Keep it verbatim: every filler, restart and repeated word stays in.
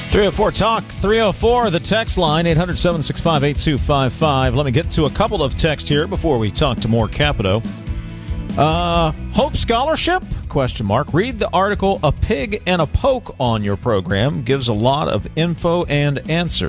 three oh four Talk, three oh four, the text line, eight hundred, seven six five, eight two five five. Let me get to a couple of texts here before we talk to more Capito. Uh, Hope Scholarship? Question mark. Read the article, A Pig and a Poke, on your program. Gives a lot of info and answers.